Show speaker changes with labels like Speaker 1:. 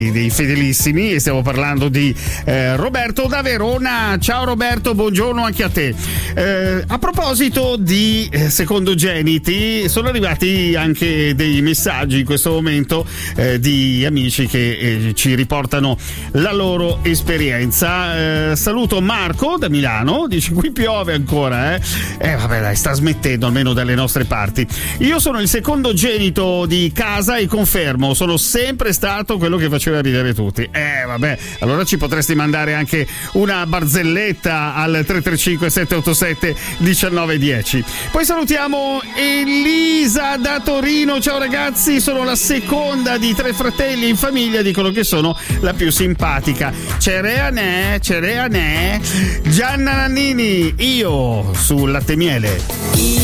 Speaker 1: dei fedelissimi, e stiamo parlando di Roberto da Verona. Ciao Roberto, buongiorno anche a te. A proposito di secondogeniti, sono arrivati anche dei messaggi in questo momento di amici che ci riportano la loro esperienza. Saluto Marco da Milano, dice qui piove ancora, vabbè dai, sta smettendo almeno dalle nostre parti. Io sono il secondogenito di casa e confermo, sono sempre stato quello che faceva ridere tutti. Vabbè, allora ci potresti mandare anche una barzelletta al 335 787 1910. Poi salutiamo Elisa da Torino. Ciao ragazzi, sono la seconda di 3 fratelli in famiglia, dicono che sono la più simpatica. Cereanè, Gianna Nannini, io sul latte miele.